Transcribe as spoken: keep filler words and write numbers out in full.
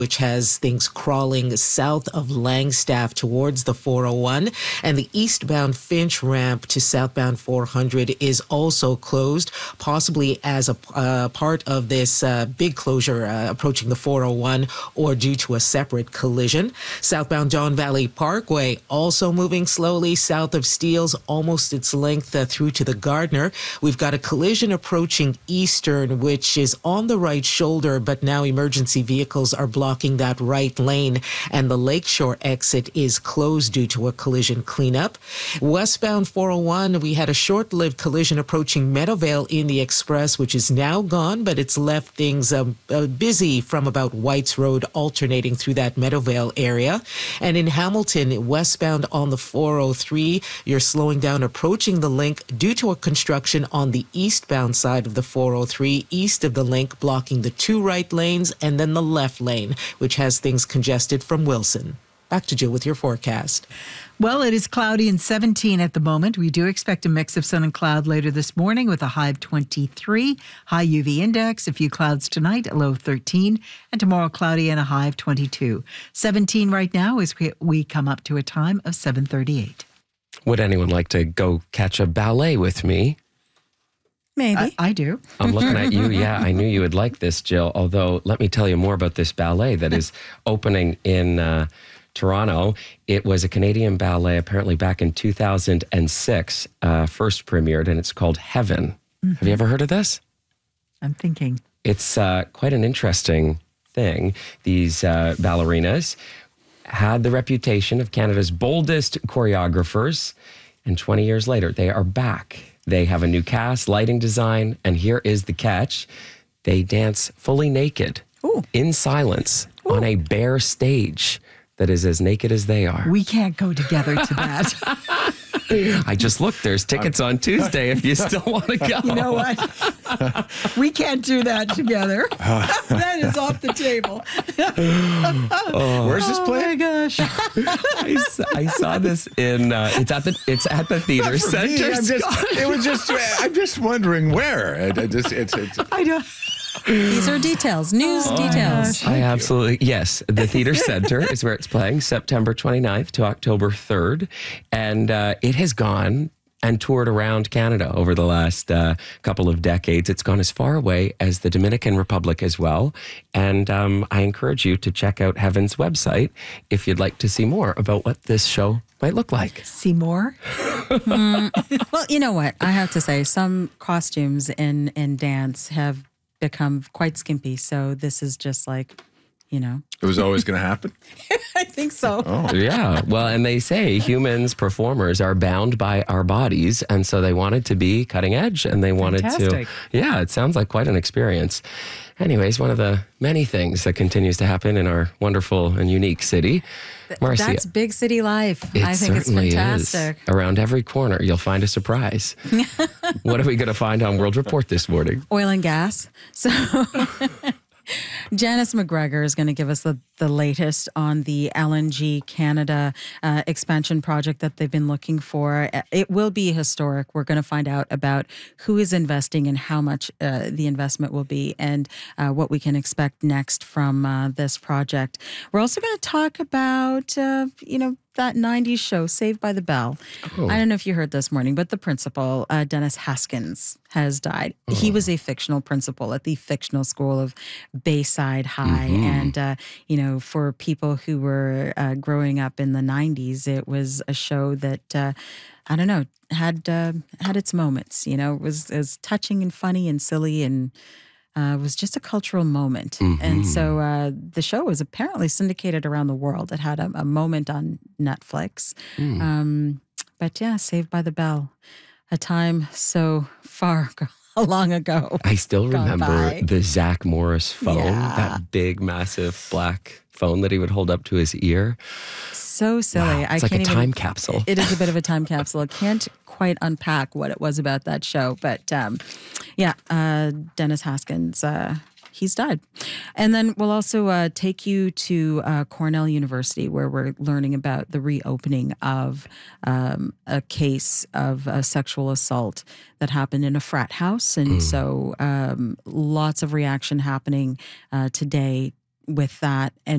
which has things crawling south of Langstaff towards the four oh one. And the eastbound Finch ramp to southbound four hundred is also closed, possibly as a uh, part of this uh, big closure uh, approaching the four oh one or due to a separate collision. Southbound Don Valley Parkway also moving slowly south of Steeles, almost its length uh, through to the Gardner. We've got a collision approaching Eastern, which is on the right shoulder, but now emergency vehicles are blocking that right lane, and the Lakeshore exit is closed due to a collision cleanup. Westbound four oh one, we had a short-lived collision approaching Meadowvale in the Express, which is now gone, but it's left things um, uh, busy from about Whites Road, alternating through that Meadowvale area. And in Hamilton, westbound on the four oh three, you're slowing down approaching the link due to a construction on the eastbound side of the four oh three, east of the link, blocking the two right lanes and then the left lane, which has things congested from Wilson. Back to Jill with your forecast. Well, it is cloudy and seventeen at the moment. We do expect a mix of sun and cloud later this morning with a high of twenty-three, high U V index, a few clouds tonight, a low of thirteen, and tomorrow cloudy and a high of twenty-two. seventeen right now as we, we come up to a time of seven thirty-eight. Would anyone like to go catch a ballet with me? Maybe. I, I do. I'm looking at you. Yeah, I knew you would like this, Jill. Although, let me tell you more about this ballet that is opening in uh, Toronto. It was a Canadian ballet, apparently back in two thousand six, uh, first premiered, and it's called Heaven. Mm-hmm. Have you ever heard of this? I'm thinking. It's uh, quite an interesting thing. These uh, ballerinas had the reputation of Canada's boldest choreographers, and twenty years later, they are back. They have a new cast, lighting design, and here is the catch. They dance fully naked, Ooh. in silence, Ooh. on a bare stage that is as naked as they are. We can't go together to that. I just looked. There's tickets on Tuesday if you still want to go. You know what? We can't do that together. That is off the table. Oh. Where's this play? Oh my gosh! I, I saw this in. Uh, it's at the. It's at the theater center. Me, I'm just, it was just. I'm just wondering where. It, it just, it's, it's. I don't. These are details, news oh, details. I absolutely, yes. The Theater Center is where it's playing September twenty-ninth to October third. And uh, it has gone and toured around Canada over the last uh, couple of decades. It's gone as far away as the Dominican Republic as well. And um, I encourage you to check out Heaven's website if you'd like to see more about what this show might look like. See more? mm, well, you know what? I have to say, some costumes in, in dance have become quite skimpy. So this is just like, you know. It was always going to happen? I think so. Oh. Yeah. Well, and they say humans, performers, are bound by our bodies. And so they wanted to be cutting edge and they wanted Fantastic. to. Yeah, it sounds like quite an experience. Anyways, one of the many things that continues to happen in our wonderful and unique city. Marcia, that's big city life. It I think it's fantastic. Is. Around every corner, you'll find a surprise. What are we going to find on World Report this morning? Oil and gas. So Janice McGregor is going to give us the, the latest on the L N G Canada uh, expansion project that they've been looking for. It will be historic. We're going to find out about who is investing and how much uh, the investment will be and uh, what we can expect next from uh, this project. We're also going to talk about, uh, you know, that nineties show, Saved by the Bell. Oh. I don't know if you heard this morning, but the principal, uh, Dennis Haskins, has died. Oh. He was a fictional principal at the fictional school of Bayside High. Mm-hmm. And, uh, you know, for people who were uh, growing up in the nineties, it was a show that, uh, I don't know, had uh, had its moments. You know, it was, it was touching and funny and silly and Uh, was just a cultural moment. Mm-hmm. And so uh, the show was apparently syndicated around the world. It had a, a moment on Netflix. Mm. Um, but yeah, Saved by the Bell, a time so far long ago. I still remember by. the Zach Morris phone, yeah. that big, massive black phone that he would hold up to his ear. So silly. Wow, it's I like can't a time even, capsule. It is a bit of a time capsule. I can't quite unpack what it was about that show. But um, yeah, uh, Dennis Haskins, uh, he's died. And then we'll also uh, take you to uh, Cornell University, where we're learning about the reopening of um, a case of uh, sexual assault that happened in a frat house. And mm. so um, lots of reaction happening uh, today with that. And